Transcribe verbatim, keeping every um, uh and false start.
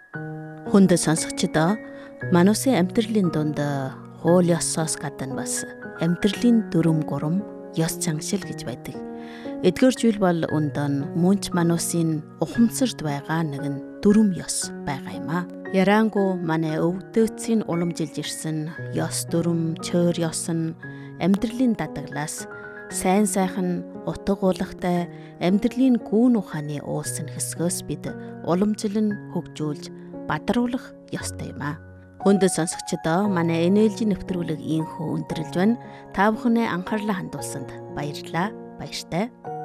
Хүнд сонсогчдоо Манусын амьдралын дунд хууль ёсоос гадна бас амьдралын дүрм гурам ёс заншил гэж байдаг. Эдгээр зүйл бол өндөнд мөнч Манусын ухамсарт байгаа нэгэн дүрм ёс байгаа юм а. Яраангу манай өвдөөцийн уламжилж ирсэн ёс дүрм, чөөр ёс нь амьдралын дадаглаас сайн сайхан утга уулагтай амьдралын гүн ухааны уулсан хэсгөөс бид уламжлан хөгжүүлж бадруулах ёстой юм а. Хүнд сонсогчдоо манай эн эл жи нэвтрүүлэг ийхүү өндөрлж байна. Та бүхнээ анхаарлаа хандуулсанд баярлалаа. Баяртай.